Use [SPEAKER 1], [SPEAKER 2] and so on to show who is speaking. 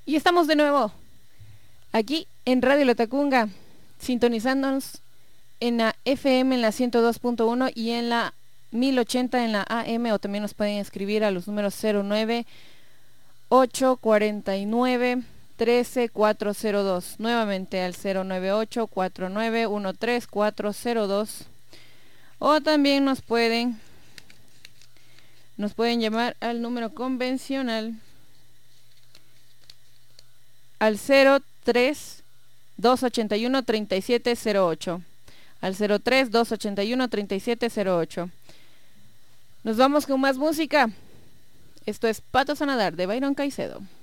[SPEAKER 1] Y estamos de nuevo aquí en Radio Latacunga, sintonizándonos en la FM en la 102.1 y en la 1080 en la AM, o también nos pueden escribir a los números 09 849 13402, nuevamente al 098 49 13402, o también nos pueden llamar al número convencional al 03 281 3708, al 03 281 3708. Nos vamos con más música. Esto es Patos a Nadar de Byron Caicedo.